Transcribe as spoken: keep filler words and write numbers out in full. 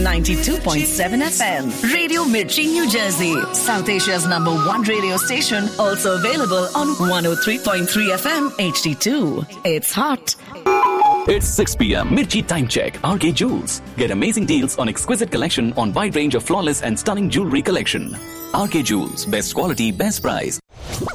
ninety-two point seven F M. Radio Mirchi, New Jersey. South Asia's number one radio station. Also available on one oh three point three F M H D two. It's hot. It's six p.m. Mirchi Time Check. R K Jewels. Get amazing deals on exquisite collection on wide range of flawless and stunning jewelry collection. R K Jewels. Best quality, best price.